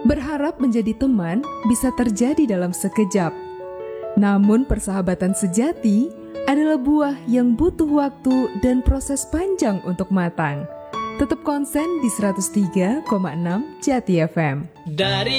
Berharap menjadi teman bisa terjadi dalam sekejap. Namun persahabatan sejati adalah buah yang butuh waktu dan proses panjang untuk matang. Tetap konsen di 103,6 Jati FM. Dari